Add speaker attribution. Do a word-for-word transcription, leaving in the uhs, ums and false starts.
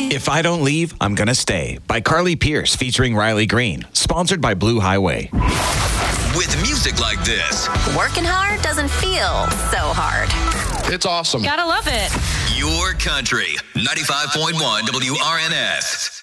Speaker 1: If I Don't Leave, I'm Gonna Stay by Carly Pierce featuring Riley Green. Sponsored by Blue Highway.
Speaker 2: With music like this,
Speaker 3: working hard doesn't feel so hard.
Speaker 4: It's awesome.
Speaker 5: Gotta love it.
Speaker 2: Your country, ninety-five point one W R N S.